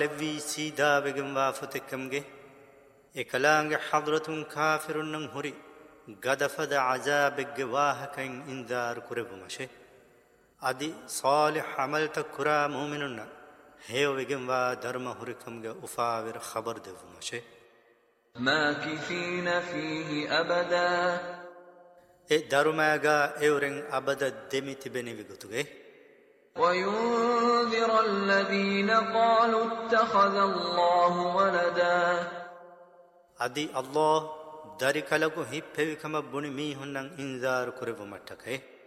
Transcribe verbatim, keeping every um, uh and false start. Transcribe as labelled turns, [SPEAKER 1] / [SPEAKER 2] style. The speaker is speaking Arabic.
[SPEAKER 1] لوي سيدا بگم وافتكمگه اكلانگ حضرتون كافرون هوري غدفد عذابگ واهكين انذار كربمشه ادي صالح عمل تكرا مؤمنون هيو بگم وا درم هوركمگ افاور خبر دفمشه
[SPEAKER 2] ماكثين فيه أبدا
[SPEAKER 1] اي درماغا اورن ابد دميت بني بگتوگه
[SPEAKER 2] وينذر الذين قالوا اتخذ الله ولدا
[SPEAKER 1] ادي الله داري كلغو هيپيكم بوني ميهنن انذار كربمٹھکه